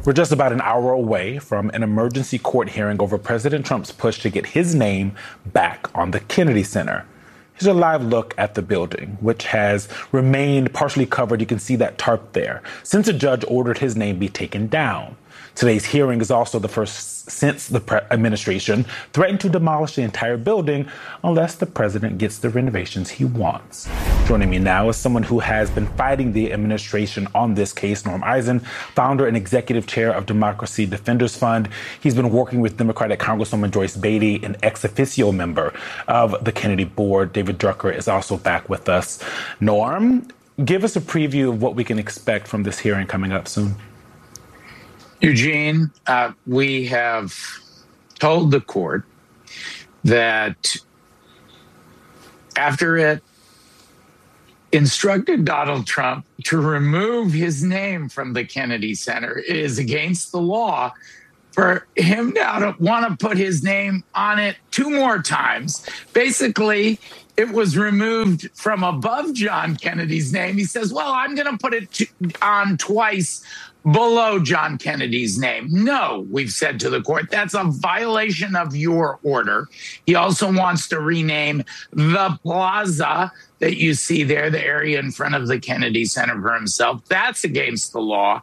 We're just about an hour away from an emergency court hearing over President Trump's push to get his name back on the Kennedy Center. Here's a live look at the building, which has remained partially covered. You can see that tarp there, since a judge ordered his name be taken down. Today's hearing is also the first since the administration threatened to demolish the entire building unless the president gets the renovations he wants. Joining me now is someone who has been fighting the administration on this case, Norm Eisen, founder and executive chair of Democracy Defenders Fund. He's been working with Democratic Congresswoman Joyce Beatty, an ex officio member of the Kennedy board. David Drucker is also back with us. Norm, give us a preview of what we can expect from this hearing coming up soon. Eugene, we have told the court that after it instructed Donald Trump to remove his name from the Kennedy Center, it is against the law for him now to want to put his name on it 2 more times. Basically, it was removed from above John Kennedy's name. He says, well, I'm going to put it on twice below John Kennedy's name. No, we've said to the court, that's a violation of your order. He also wants to rename the plaza that you see there, the area in front of the Kennedy Center, for himself. That's against the law.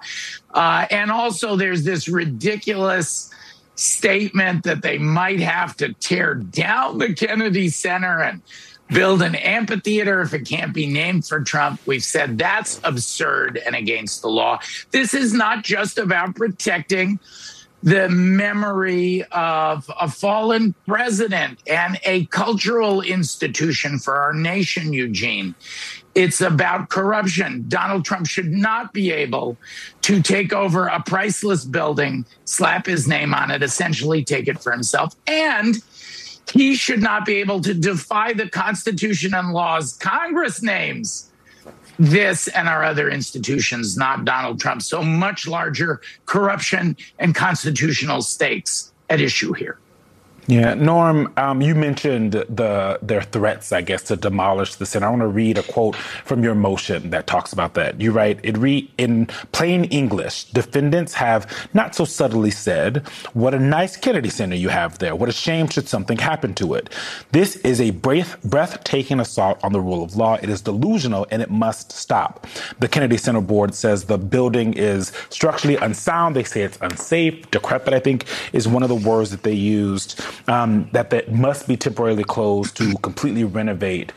And also there's this ridiculous statement that they might have to tear down the Kennedy Center and build an amphitheater if it can't be named for Trump. We've said that's absurd and against the law. This is not just about protecting the memory of a fallen president and a cultural institution for our nation, Eugene. It's about corruption. Donald Trump should not be able to take over a priceless building, slap his name on it, essentially take it for himself, and he should not be able to defy the Constitution and laws Congress names this and our other institutions, not Donald Trump. So much larger corruption and constitutional stakes at issue here. Yeah, Norm, you mentioned their threats, I guess, to demolish the center. I want to read a quote from your motion that talks about that. You write, in plain English, defendants have not so subtly said, what a nice Kennedy Center you have there. What a shame should something happen to it. This is a breathtaking assault on the rule of law. It is delusional and it must stop. The Kennedy Center board says the building is structurally unsound. They say it's unsafe. Decrepit, I think, is one of the words that they used. That must be temporarily closed to completely renovate.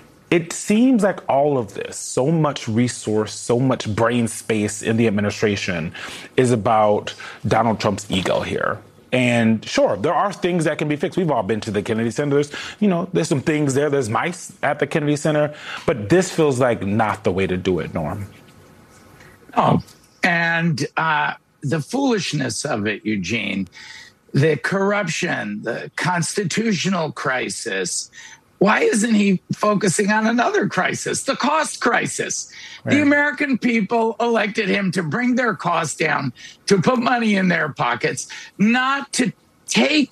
It seems like all of this, so much resource, so much brain space in the administration is about Donald Trump's ego here. And sure, there are things that can be fixed. We've all been to the Kennedy Center. There's some things there. There's mice at the Kennedy Center. But this feels like not the way to do it, Norm. Oh, and the foolishness of it, Eugene, the corruption, the constitutional crisis. Why isn't he focusing on another crisis, the cost crisis? Right. The American people elected him to bring their costs down, to put money in their pockets, not to take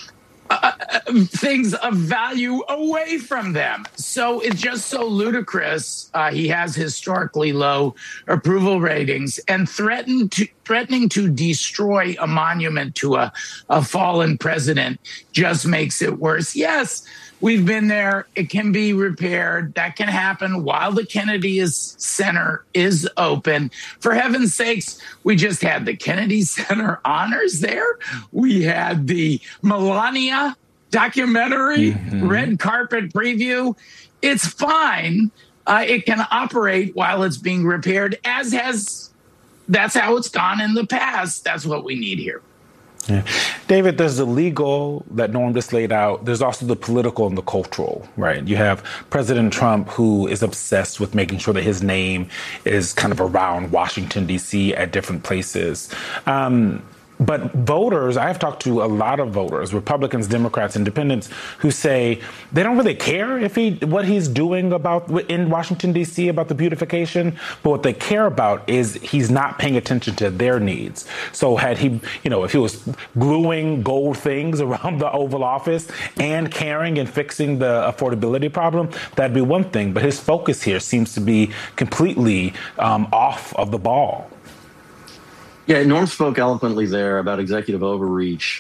things of value away from them. So it's just so ludicrous. He has historically low approval ratings and threatening to destroy a monument to a fallen president just makes it worse. Yes, we've been there. It can be repaired. That can happen while the Kennedy Center is open. For heaven's sakes, we just had the Kennedy Center honors there. We had the Melania documentary, red carpet preview. It's fine. It can operate while it's being repaired, that's how it's gone in the past. That's what we need here. Yeah. David, there's the legal that Norm just laid out. There's also the political and the cultural, right? You have President Trump, who is obsessed with making sure that his name is kind of around Washington, D.C. at different places. But voters, I've talked to a lot of voters, Republicans, Democrats, Independents, who say they don't really care what he's doing in Washington, D.C. about the beautification. But what they care about is he's not paying attention to their needs. So had he, if he was gluing gold things around the Oval Office and caring and fixing the affordability problem, that'd be one thing. But his focus here seems to be completely off of the ball. Yeah, Norm spoke eloquently there about executive overreach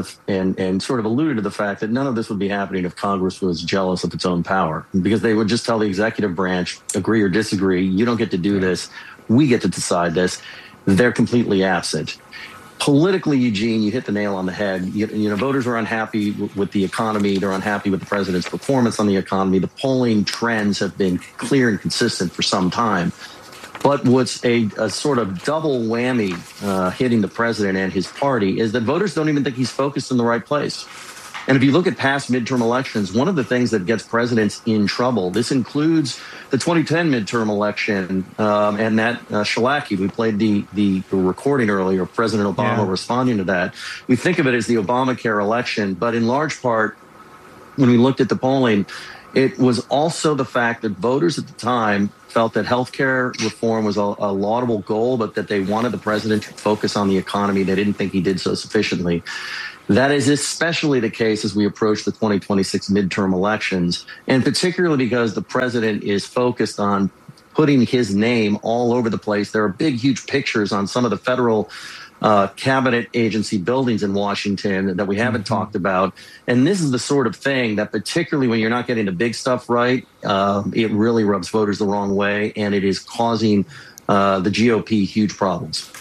and sort of alluded to the fact that none of this would be happening if Congress was jealous of its own power, because they would just tell the executive branch, agree or disagree, you don't get to do this, we get to decide this. They're completely absent. Politically, Eugene, you hit the nail on the head. Voters are unhappy with the economy. They're unhappy with the president's performance on the economy. The polling trends have been clear and consistent for some time. But what's a sort of double whammy hitting the president and his party is that voters don't even think he's focused in the right place. And if you look at past midterm elections, one of the things that gets presidents in trouble, this includes the 2010 midterm election and that shellacking. We played the recording earlier of President Obama responding to that. We think of it as the Obamacare election, but in large part, when we looked at the polling, it was also the fact that voters at the time felt that health care reform was a laudable goal, but that they wanted the president to focus on the economy. They didn't think he did so sufficiently. That is especially the case as we approach the 2026 midterm elections, and particularly because the president is focused on putting his name all over the place. There are big, huge pictures on some of the federal cabinet agency buildings in Washington that we haven't talked about. And this is the sort of thing that, particularly when you're not getting the big stuff right, it really rubs voters the wrong way, and it is causing the GOP huge problems.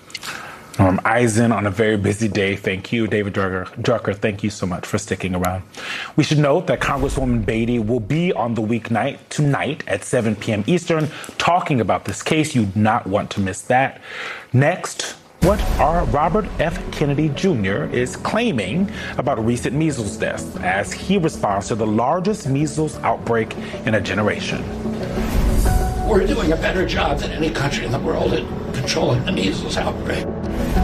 Norm Eisen on a very busy day. Thank you, David Drucker. Thank you so much for sticking around. We should note that Congresswoman Beatty will be on the weeknight tonight at 7 p.m. Eastern talking about this case. You do not want to miss that. Next, what Robert F. Kennedy Jr. is claiming about recent measles deaths as he responds to the largest measles outbreak in a generation. We're doing a better job than any country in the world at controlling the measles outbreak.